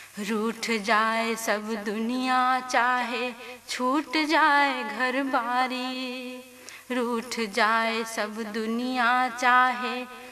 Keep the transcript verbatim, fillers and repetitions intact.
रूठ जाए सब दुनिया चाहे छूट जाए घर बारी, रूठ जाए सब दुनिया चाहे